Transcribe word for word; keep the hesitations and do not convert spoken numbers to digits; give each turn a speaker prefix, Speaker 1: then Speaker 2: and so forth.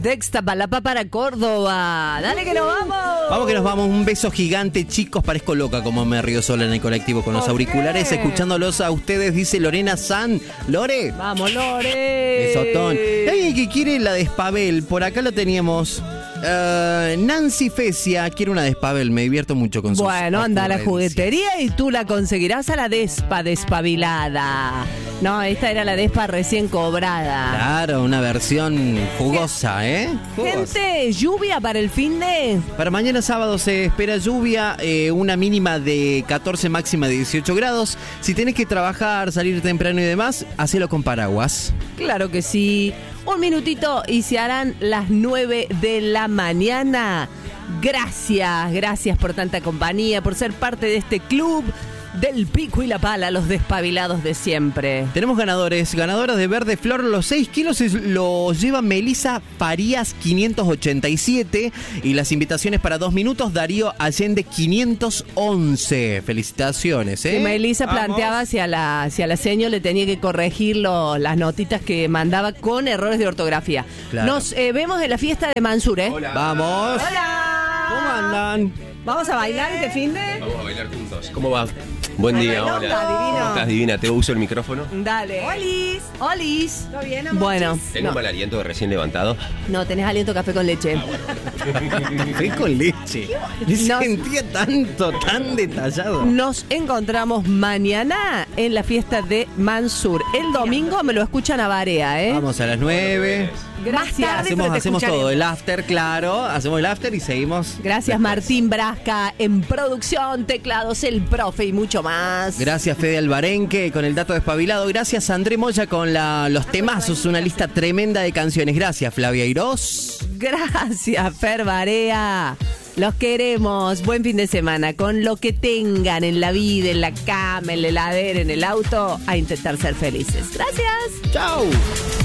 Speaker 1: De Ixtapalapa para Córdoba. Dale que nos vamos.
Speaker 2: Vamos que nos vamos. Un beso gigante, chicos. Parezco loca como me río sola en el colectivo con los
Speaker 1: ¿Por
Speaker 2: auriculares,
Speaker 1: qué?
Speaker 2: escuchándolos a ustedes, dice Lorena San. Lore.
Speaker 1: Vamos, Lore.
Speaker 2: Besotón. Alguien que quiere la de Spavel. Por acá lo teníamos. Uh, Nancy Fecia quiere una de Spavel. Me divierto mucho con sus
Speaker 1: Bueno, anda a la
Speaker 2: ocurrencias.
Speaker 1: juguetería y tú la conseguirás a la Despa despabilada. No, esta era la Despa recién cobrada.
Speaker 2: Claro, una versión jugosa, ¿eh? Jugosa.
Speaker 1: Gente, lluvia para el fin de...
Speaker 2: Para mañana sábado se espera lluvia, eh, una mínima de catorce, máxima de dieciocho grados. Si tenés que trabajar, salir temprano y demás, hacelo con paraguas.
Speaker 1: Claro que sí. Un minutito y se harán las nueve de la mañana. Gracias, gracias por tanta compañía, por ser parte de este club del pico y la pala, los despabilados de siempre.
Speaker 2: Tenemos ganadores, ganadoras de Verde Flor. Los seis kilos es- los lleva Melisa Farías quinientos ochenta y siete. Y las invitaciones para dos minutos, Darío Allende quinientos once. Felicitaciones, ¿eh?
Speaker 1: Que Melissa
Speaker 2: Vamos.
Speaker 1: planteaba si a la, si a la seño le tenía que corregir lo- las notitas que mandaba con errores de ortografía.
Speaker 2: Claro.
Speaker 1: Nos eh, vemos en la fiesta de Mansur, ¿eh?
Speaker 2: Vamos.
Speaker 1: ¡Hola!
Speaker 2: ¿Cómo andan?
Speaker 1: ¿Vamos a bailar este fin de?
Speaker 3: Vamos a bailar juntos. ¿Cómo va? Buen día,
Speaker 1: Ay,
Speaker 3: hola.
Speaker 1: nota, divino.
Speaker 3: ¿Cómo estás, divina? ¿Te uso el micrófono?
Speaker 1: Dale. ¡Olis! ¡Olis!
Speaker 4: ¿Todo bien, amor?
Speaker 1: Bueno,
Speaker 3: Tengo
Speaker 1: no,
Speaker 3: mal aliento de recién levantado.
Speaker 1: no, tenés aliento café con leche.
Speaker 2: Café con leche. Ni
Speaker 1: No.
Speaker 2: sentía tanto, tan detallado.
Speaker 1: Nos encontramos mañana en la fiesta de Mansur. El domingo me lo escuchan a Barea, ¿eh?
Speaker 2: Vamos a las nueve.
Speaker 1: Gracias.
Speaker 4: Más tarde,
Speaker 2: Hacemos,
Speaker 4: pero te
Speaker 2: hacemos
Speaker 4: escucharemos.
Speaker 2: todo, el after, claro. Hacemos el after y seguimos.
Speaker 1: Gracias Martín Brasca en producción, teclados, el profe y mucho más.
Speaker 2: Gracias Fede Albarenque con el dato despabilado. Gracias André Moya con la, los temazos, una lista tremenda de canciones. Gracias Flavia Irós.
Speaker 1: Gracias Fer Barea. Los queremos. Buen fin de semana. Con lo que tengan en la vida, en la cama, en la heladera, en el auto, a intentar ser felices. Gracias.
Speaker 2: Chau.